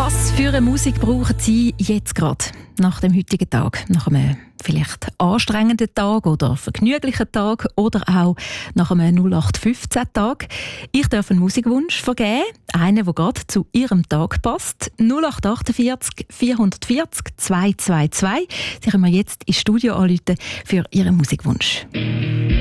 Was für eine Musik brauchen Sie jetzt gerade, nach dem heutigen Tag? Nach einem vielleicht anstrengenden Tag oder vergnüglichen Tag oder auch nach einem 0815-Tag? Ich darf einen Musikwunsch vergeben, einen, der gerade zu Ihrem Tag passt. 0848 440 222. Sie können mir jetzt ins Studio anrufen für Ihren Musikwunsch.